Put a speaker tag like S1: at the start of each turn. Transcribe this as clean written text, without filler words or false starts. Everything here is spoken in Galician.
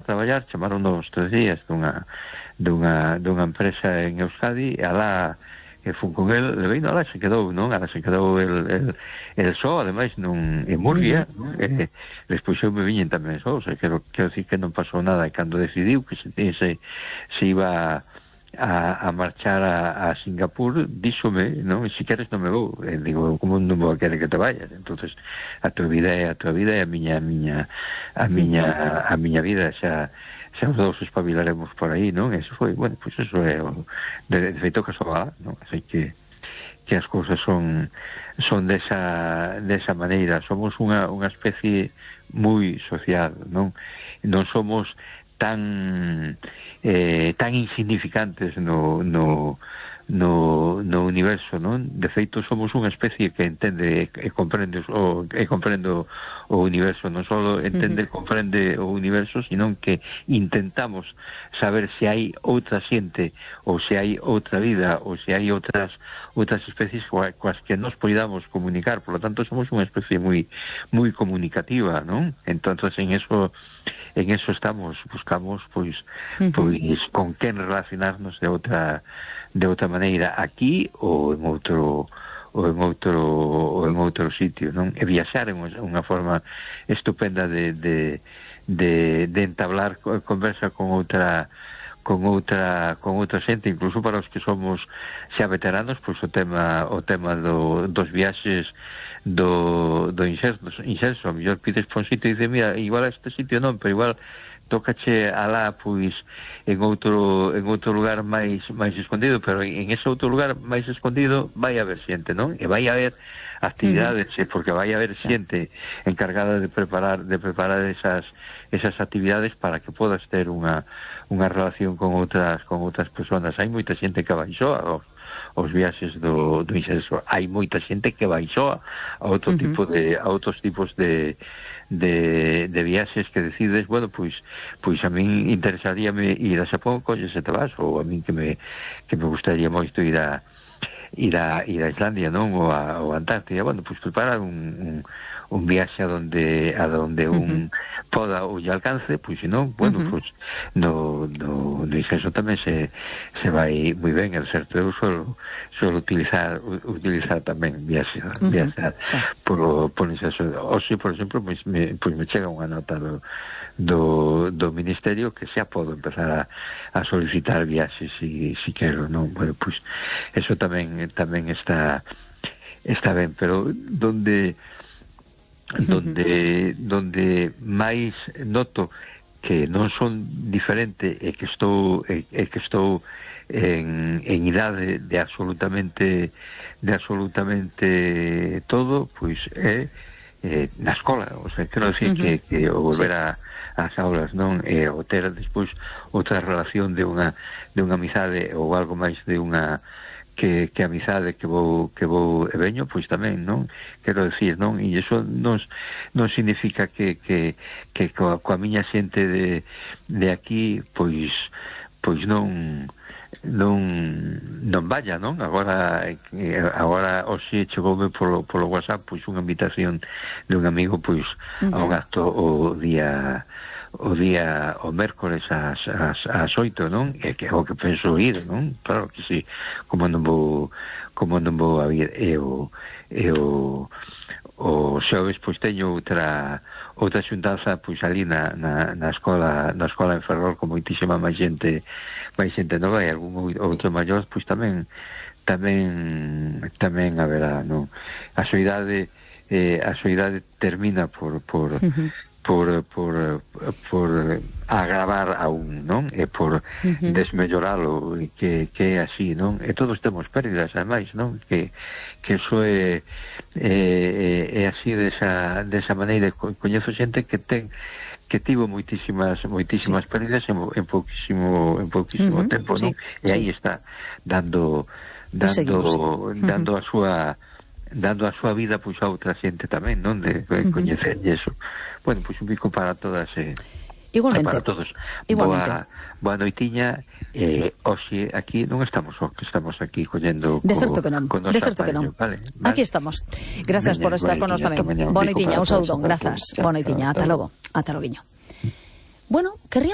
S1: traballar, chamaron-nos 3 días dunha empresa en Euskadi, e alá fun con el, leveino, alá se quedou, non? Alá se quedou el só, ademais, en Murcia, despois eu me viñen tamén só, o sea, quero dicir que non pasou nada, e cando decidiu que se iba a marchar a Singapur, díxome, non? Si queres non me vou. Digo, como non vou a querer que te vayas? Entonces, a tua vida é a miña vida, xa os dous espabilaremos por aí, non? Eso foi, bueno, pois eso é de feito que soa, non? Así que as cousas son desa maneira. Somos unha especie moi social, non? Non somos tan insignificantes no universo, non? De feito, somos unha especie que entende e comprende o universo, non só entende e comprende o universo, sino que intentamos saber se hai outra xente, ou se hai outra vida, ou se hai outras especies coas que nos poidamos comunicar. Por lo tanto, somos unha especie moi comunicativa, non? Entonces, en eso buscamos pois con quen relacionarnos de outra maneira, aquí ou en outro sitio, non? E viaxar é unha forma estupenda de entablar conversa con outra xente, incluso para os que somos xa veteranos, pois o tema dos viaxes do inserso, a mellor pides por un sitio e dice, mira, igual a este sitio non, pero igual tócache alá, pois, en outro lugar máis escondido, pero en ese outro lugar máis escondido vai haber xente, non? E vai haber actividades, porque vai haber xente encargada de preparar esas actividades para que podas ter unha relación con outras persoas. Hai moita xente que vai só aos viaxes do inserso, hai moita xente que vai só a outros tipos de viaxes que decides, bueno, pois a min interesaríame ir a Xapón, colles e te vas, ou a min que me gustaría moito ir a Islandia, non? Ou a Antártida. Bueno, pois preparar un viaxe a donde un poda ou lle alcance, pois se non, bueno, pois no inserso tamén se vai moi ben, é certo. Eu suelo utilizar tamén viaxar por inserso. Oxe, por exemplo, pois me chega unha nota do Ministerio que xa podo empezar a solicitar viaxes si quero, non? Bueno, pois eso tamén está ben, pero donde máis noto que non son diferente e que estou en idade de absolutamente todo, pois é na escola. O sea, quero dicir que o volver ás aulas, non? E o ter despois outra relación de unha amizade ou algo máis de unha que amizade que vou e veño, pois tamén, non? Quero dicir, non? E iso non significa que coa miña xente de aquí pois non vaya, non? Agora hoxe chegoume polo WhatsApp pois unha invitación de un amigo pois a un acto o mércores ás 8, non? É que o que penso ir, non? Claro que sí, como non vou a ir. E o xoves pois teño outra xuntanza pois ali na escola en Ferrol con moitísima máis xente nova, e algún outro maior pois tamén haberá, non? A soidade termina por agravar aún, non? E por desmelloralo, que é así, non? E todos temos pérdidas, ademais, non? Que eso é así desa maneira. Coñezo xente que tivo moitísimas pérdidas en pouquísimo tempo, non? E aí está dando a súa vida pois a outra xente tamén, non? De coñecer eso. Bueno, pois un bico para todas
S2: igualmente.
S1: Para todos. Boa noitiña. Hoxe aquí non estamos só, que estamos aquí collendo
S2: de certo que non.
S1: Vale.
S2: Aquí estamos. Gracias por estar con nos tamén. Boa noitiña, un saúdo, grazas. Boa noitiña, ata logo. Ata loguiño. Bueno, querría